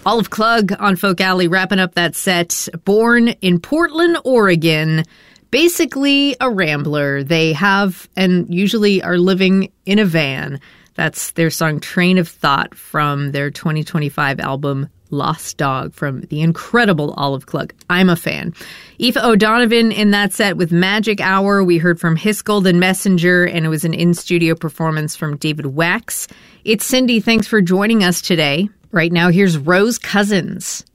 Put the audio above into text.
Olive Klug on Folk Alley wrapping up that set. Born in Portland, Oregon. Basically a rambler. They have and usually are living in a van. That's their song Train of Thought from their 2025 album Lost Dog from the incredible Olive Klug. I'm a fan. Aoife O'Donovan in that set with Magic Hour. We heard from His Golden Messenger, and it was an in-studio performance from David Wax. It's Cindy. Thanks for joining us today. Right now, here's Rose Cousins.